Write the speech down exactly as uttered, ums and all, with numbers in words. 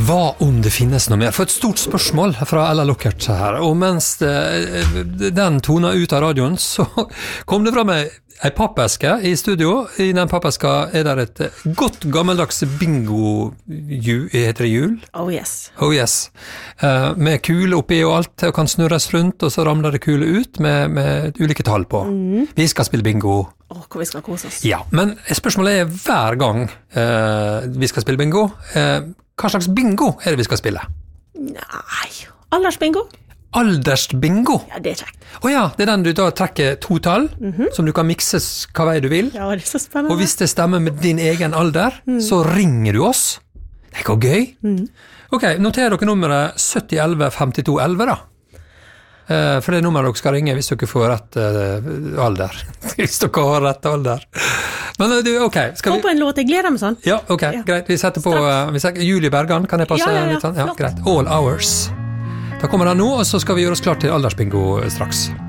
Hva om det finnes noe mer? For et stort spørsmål fra Ella Lockert her, og mens det, den tona ut av radioen, så kom det fra meg en pappeske i studio. I den pappeska er det et godt gammeldags bingo, heter det jul? Oh yes. Oh yes. Uh, med kule oppi og alt, og kan snurres rundt, og så ramler det kule ut med, med ulike tall på. Mm. Vi skal spille bingo. Åh, oh, hvor vi skal kose oss. Ja, men spørsmålet er hver gang uh, vi skal spille bingo, uh, hva slags bingo er det vi skal spille? Nei, aldersbingo. Aldersbingo? Ja, det er kjekt. Åja, det er den du da trekker to tall, mm-hmm. som du kan mikse hva vei du vil. Ja, det er så spennende. Og hvis det stemmer med din egen alder, mm. så ringer du oss. Det er ikke gøy. Mm. Ok, noter dere nummeret sytti elleve femtito elleve da. Uh, for det er nummeret dere skal ringe hvis dere får rett uh, alder. Hvis dere har rett alder. Men du, ok. Skal Få på en låt, jeg gleder meg sånn. Ja, ok, ja. Greit. Vi setter på uh, vi setter, Julie Bergan, kan jeg passe? Ja, ja, ja. Litt sånn? Ja, greit. All Hours. Da kommer den nå, og så skal vi gjøre oss klar til aldersbingo straks.